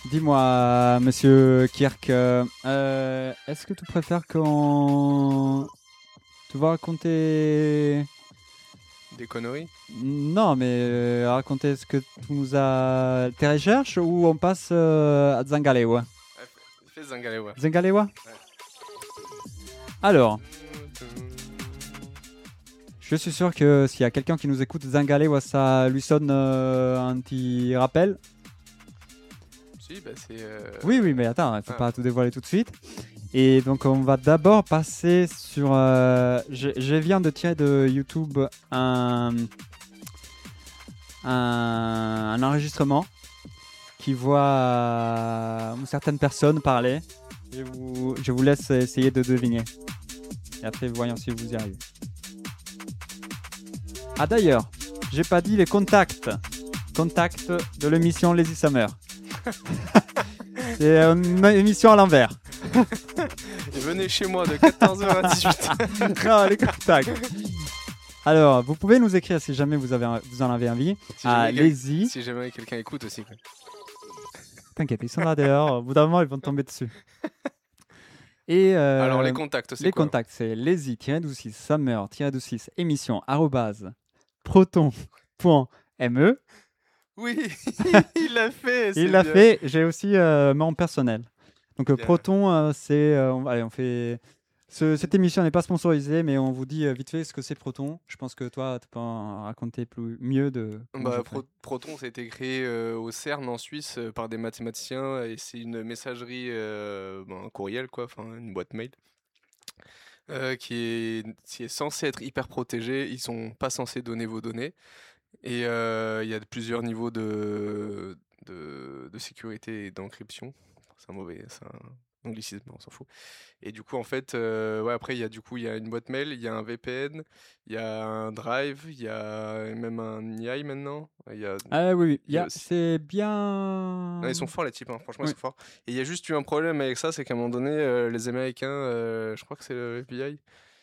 Dis-moi, monsieur Kirk, est-ce que tu préfères qu'on... Tu vas raconter... Des conneries? Non, mais raconter ce que tu nous as... Tes recherches ou on passe à Zangalewa? Fais Zangalewa. Zangalewa? Alors, je suis sûr que s'il y a quelqu'un qui nous écoute, Zangalewa, ça lui sonne un petit rappel. Si, bah c'est... Oui, mais attends, il ne faut pas tout dévoiler tout de suite. Et donc, on va d'abord passer sur... je viens de tirer de YouTube un enregistrement qui voit certaines personnes parler. Je vous laisse essayer de deviner. Et après, voyons si vous y arrivez. Ah d'ailleurs, j'ai pas dit les contacts. Contacts de l'émission Lazy Summer. C'est une émission à l'envers. Et venez chez moi de 14h à 18h. Non, les contacts. Alors, vous pouvez nous écrire si jamais vous en avez envie. Lazy. Si jamais quelqu'un écoute aussi. Quoi. T'inquiète, ils sont là dehors. Au bout d'un moment, ils vont tomber dessus. Et alors, les contacts, c'est les quoi? contacts, c'est lazy-6 summer-6 émission @proton.me. Oui, il l'a fait. Il l'a fait. J'ai aussi mon personnel. Donc Proton, c'est allez, on fait. Cette émission n'est pas sponsorisée, mais on vous dit vite fait ce que c'est Proton. Je pense que toi, tu peux en raconter mieux de. Proton, ça a été créé au CERN en Suisse par des mathématiciens et c'est une messagerie, un courriel quoi, enfin une boîte mail. Qui est censé être hyper protégé. Ils sont pas censés donner vos données. Et il y a plusieurs niveaux de sécurité et d'encryption. C'est un anglicisme, on s'en fout. Et du coup, en fait, après, il y a une boîte mail, il y a un VPN, il y a un Drive, il y a même un AI maintenant. Ah oui, c'est bien. Non, ils sont forts les types, hein. Franchement, Oui. ils sont forts. Et il y a juste eu un problème avec ça, c'est qu'à un moment donné, les Américains, je crois que c'est le FBI,